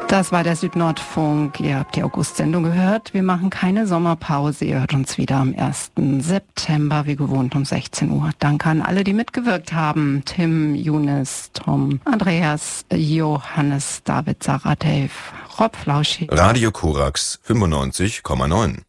Das war der Südnordfunk. Ihr habt die August-Sendung gehört. Wir machen keine Sommerpause. Ihr hört uns wieder am 1. September, wie gewohnt, um 16 Uhr. Danke an alle, die mitgewirkt haben. Tim, Younes, Tom, Andreas, Johannes, David, Sarah, Dave, Rob Flauschi. Radio Korax 95,9.